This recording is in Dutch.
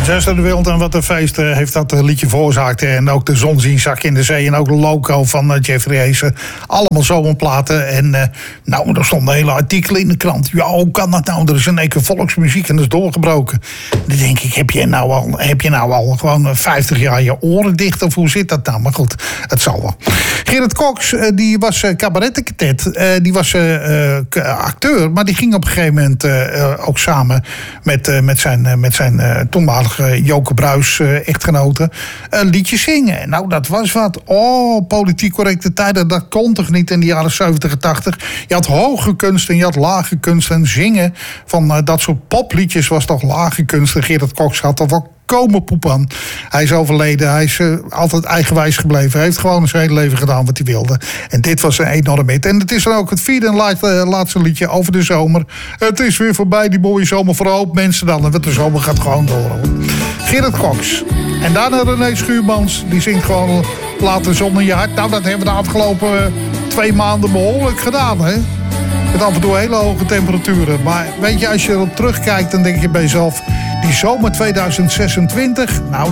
Zuster de Wild en wat een feest heeft dat liedje veroorzaakt. En ook de zon zien zak in de zee. En ook de loco van Jeffrey Heesen. Allemaal zomerplaten. En er stonden hele artikelen in de krant. Ja, hoe kan dat nou? Er is in één keer volksmuziek en dat is doorgebroken. Dan denk ik, heb je nou al gewoon 50 jaar je oren dicht? Of hoe zit dat nou? Maar goed, het zal wel. Gerrit Cox, die was cabarettenkatet. Die was acteur. Maar die ging op een gegeven moment ook samen met zijn toenmalige Joke Bruis echtgenote een liedje zingen. Nou, dat was wat. Oh, politiek correcte tijden, dat kon toch niet in de jaren 70 en 80. Je had hoge kunst en je had lage kunst. En zingen van dat soort popliedjes was toch lage kunst. En Gerrit Cox had er wel komen poep aan. Hij is overleden. Hij is altijd eigenwijs gebleven. Hij heeft gewoon zijn hele leven gedaan wat hij wilde. En dit was een enorme hit. En het is dan ook het vierde en laatste liedje over de zomer. Het is weer voorbij, die mooie zomer. Voor een hoop mensen dan. En de zomer gaat gewoon door. Gerrit Cox. En daarna René Schuurmans. Die zingt gewoon Laat de zon in je hart. Nou, dat hebben we de afgelopen 2 maanden behoorlijk gedaan, hè? Met af en toe hele hoge temperaturen. Maar weet je, als je erop terugkijkt, dan denk je bij jezelf, die zomer 2026, nou,